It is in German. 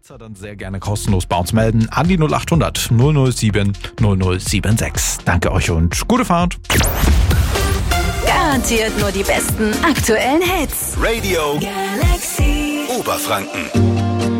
Patzer, dann sehr gerne kostenlos bei uns melden an die 0800 007 0076. Danke euch und gute Fahrt. Garantiert nur die besten aktuellen Hits. Radio Galaxy Oberfranken.